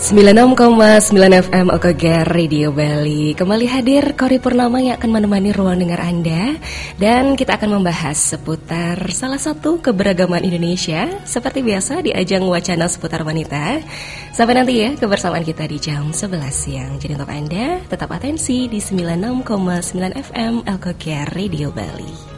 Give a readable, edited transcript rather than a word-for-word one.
96,9 FM OKG Radio Bali. Kembali hadir Kori Purnama yang akan menemani ruang dengar Anda. Dan kita akan membahas seputar salah satu keberagaman Indonesia. Seperti biasa di ajang wacana seputar wanita. Sampai nanti ya kebersamaan kita di jam 11 siang. Jadi untuk Anda tetap atensi di 96,9 FM OKG Radio Bali.